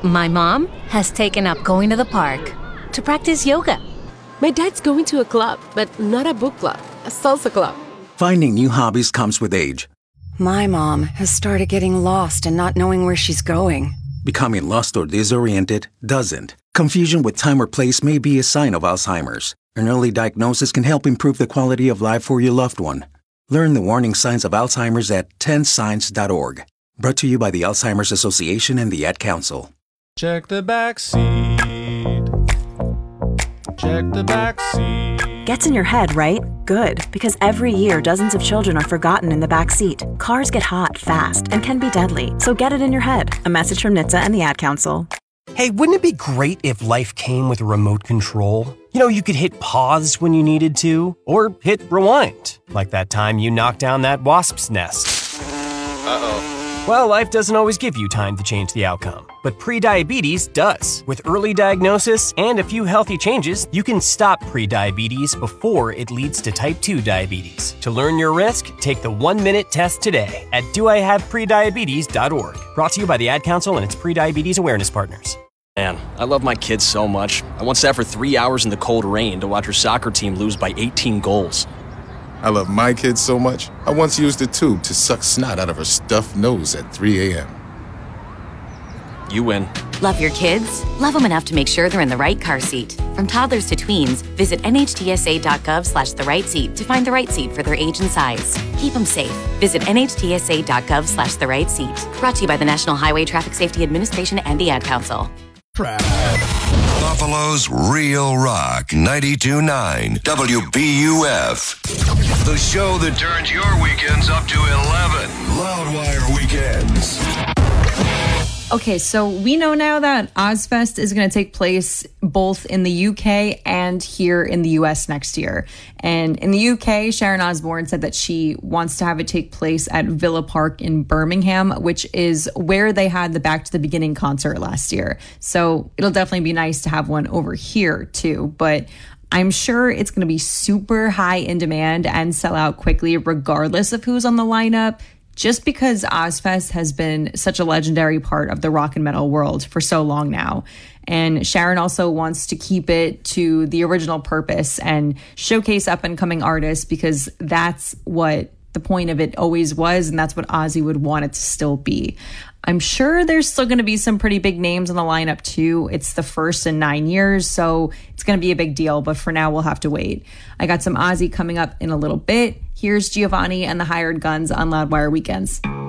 My mom has taken up going to the park to practice yoga. My dad's going to a club, but not a book club, a salsa club. Finding new hobbies comes with age. My mom has started getting lost and not knowing where she's going. Becoming lost or disoriented doesn't. Confusion with time or place may be a sign of Alzheimer's. An early diagnosis can help improve the quality of life for your loved one. Learn the warning signs of Alzheimer's at 10signs.org. Brought to you by the Alzheimer's Association and the Ad Council. Check the back seat. Check the back seat. Gets in your head, right? Good, because every year dozens of children are forgotten in the back seat. Cars get hot, fast, and can be deadly. So get it in your head. A message from NHTSA and the Ad Council. Hey, wouldn't it be great if life came with a remote control? You know, you could hit pause when you needed to, or hit rewind, like that time you knocked down that wasp's nest. Uh-oh. Well, life doesn't always give you time to change the outcome, but prediabetes does. With early diagnosis and a few healthy changes, you can stop prediabetes before it leads to type 2 diabetes. To learn your risk, take the 1-minute test today at doihaveprediabetes.org. Brought to you by the Ad Council and its prediabetes awareness partners. Man, I love my kids so much. I once sat for 3 hours in the cold rain to watch her soccer team lose by 18 goals. I love my kids so much, I once used a tube to suck snot out of her stuffed nose at 3 a.m. You win. Love your kids? Love them enough to make sure they're in the right car seat. From toddlers to tweens, visit nhtsa.gov/the-right-seat to find the right seat for their age and size. Keep them safe. Visit nhtsa.gov/the-right-seat. Brought to you by the National Highway Traffic Safety Administration and the Ad Council. Buffalo's Real Rock 92.9 WBUF. The show that turns your weekends up to 11. Loudwire Weekends. Okay, so we know now that Ozfest is going to take place both in the UK and here in the US next year. And in the UK, Sharon Osbourne said that she wants to have it take place at Villa Park in Birmingham, which is where they had the Back to the Beginning concert last year. So it'll definitely be nice to have one over here too. But I'm sure it's going to be super high in demand and sell out quickly regardless of who's on the lineup, just because Ozfest has been such a legendary part of the rock and metal world for so long now. And Sharon also wants to keep it to the original purpose and showcase up-and-coming artists, because that's what the point of it always was, and that's what Ozzy would want it to still be. I'm sure there's still going to be some pretty big names on the lineup too. It's the first in 9 years, so it's going to be a big deal, but for now we'll have to wait. I got some Ozzy coming up in a little bit. Here's Giovanni and the Hired Guns on Loudwire Weekends.